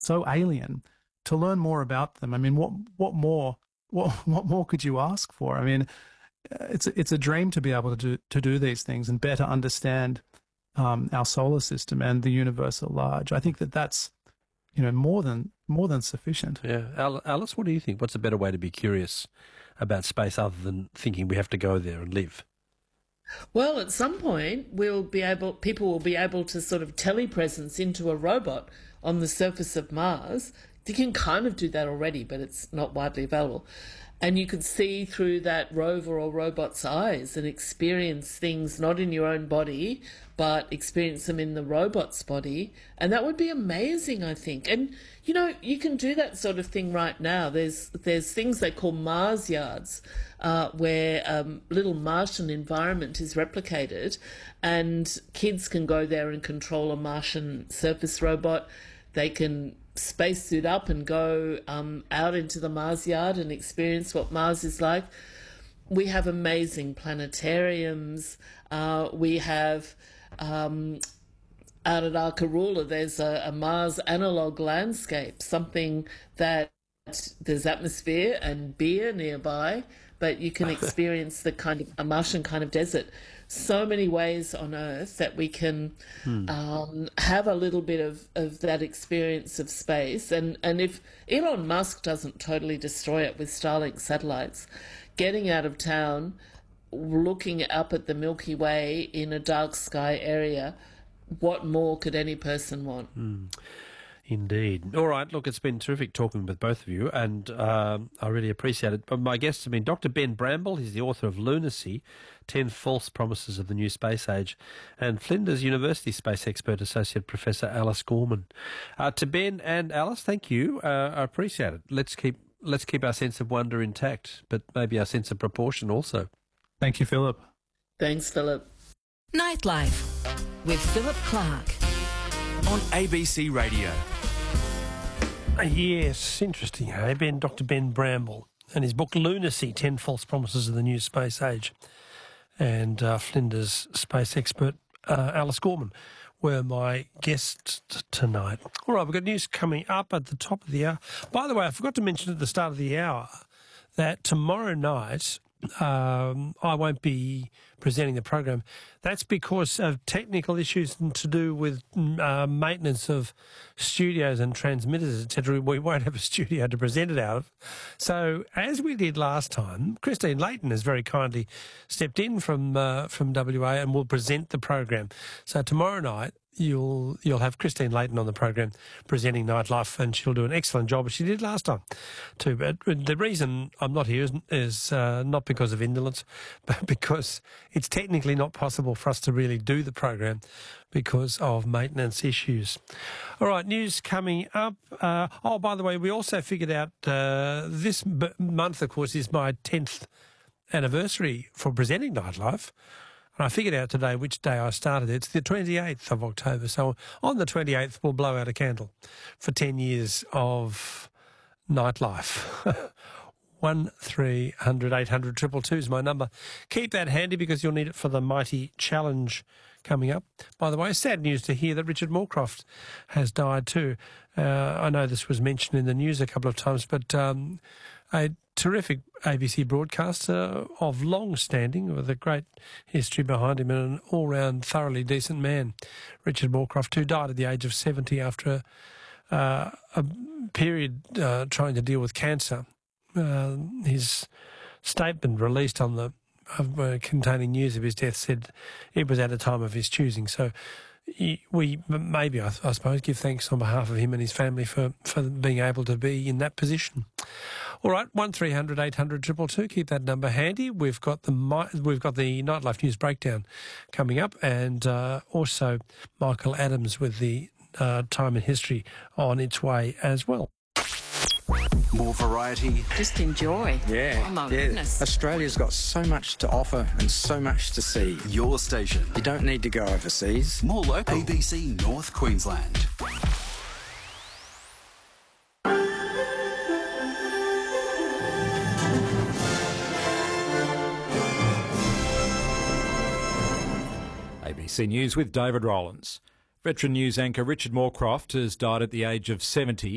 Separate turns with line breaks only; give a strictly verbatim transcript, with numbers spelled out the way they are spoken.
so alien, to learn more about them. I mean, what what more what what more could you ask for? I mean, it's it's a dream to be able to do to do these things and better understand um, our solar system and the universe at large. I think that that's, you know, more than more than sufficient.
Yeah, Al- Alice, what do you think? What's a better way to be curious about space other than thinking we have to go there and live?
Well, at some point, we'll be able, people will be able to sort of telepresence into a robot on the surface of Mars. You can kind of do that already, but it's not widely available. And you could see through that rover or robot's eyes and experience things not in your own body, but experience them in the robot's body. And that would be amazing, I think. And, you know, you can do that sort of thing right now. There's there's things they call Mars yards, uh, where um, little Martian environment is replicated, and kids can go there and control a Martian surface robot. They can spacesuit up and go um, out into the Mars yard and experience what Mars is like. We have amazing planetariums. Uh, we have um, out at Arkaroola, there's a, a Mars analog landscape, something that there's atmosphere and beer nearby, but you can experience the kind of a Martian kind of desert. So many ways on Earth that we can hmm. um, have a little bit of, of that experience of space. And, and if Elon Musk doesn't totally destroy it with Starlink satellites, getting out of town, looking up at the Milky Way in a dark sky area, what more could any person want?
Hmm. Indeed. All right, look, it's been terrific talking with both of you, and um, I really appreciate it. But my guests have been Doctor Ben Bramble, he's the author of Lunacy, ten False Promises of the New Space Age, and Flinders University space expert, Associate Professor Alice Gorman. Uh, to Ben and Alice, thank you. Uh, I appreciate it. Let's keep let's keep our sense of wonder intact, but maybe our sense of proportion also.
Thank you, Philip.
Thanks, Philip.
Nightlife with Philip Clark
on A B C Radio.
Yes, interesting, hey? Ben, Doctor Ben Bramble and his book Lunacy, ten False Promises of the New Space Age, and uh, Flinders space expert uh, Alice Gorman were my guests t- tonight. All right, we've got news coming up at the top of the hour. By the way, I forgot to mention at the start of the hour that tomorrow night Um, I won't be presenting the program. That's because of technical issues to do with uh, maintenance of studios and transmitters, et cetera. We won't have a studio to present it out of. So, as we did last time, Christine Layton has very kindly stepped in from uh, from W A and will present the program. So tomorrow night, You'll you'll have Christine Layton on the program presenting Nightlife, and she'll do an excellent job as she did last time too. But the reason I'm not here is, is uh, not because of indolence, but because it's technically not possible for us to really do the program because of maintenance issues. All right, news coming up. Uh, oh, by the way, we also figured out uh, this b- month, of course, is my tenth anniversary for presenting Nightlife. And I figured out today which day I started. It's the twenty-eighth of October. So on the twenty-eighth, we'll blow out a candle for ten years of Nightlife. One three hundred eight hundred two two two is my number. Keep that handy because you'll need it for the mighty challenge coming up. By the way, sad news to hear that Richard Moorcroft has died too. Uh, I know this was mentioned in the news a couple of times, but um, a terrific A B C broadcaster of long standing with a great history behind him and an all-round thoroughly decent man. Richard Moorcroft, who died at the age of seventy after a, uh, a period uh, trying to deal with cancer. Uh, his statement released on the uh, containing news of his death said it was at a time of his choosing. So he, we maybe, I, I suppose, give thanks on behalf of him and his family for, for being able to be in that position. All right, one three hundred eight hundred two two two. Keep that number handy. We've got the we've got the Nightlife News Breakdown coming up, and uh, also Michael Adams with the uh, Time in History on its way as well.
More variety.
Just enjoy.
Yeah.
Oh, my
yeah.
goodness.
Australia's got so much to offer and so much to see.
Your station.
You don't need to go overseas.
More local. A B C North Queensland.
A B C News with David Rowlands. Veteran news anchor Richard Moorcroft has died at the age of seventy.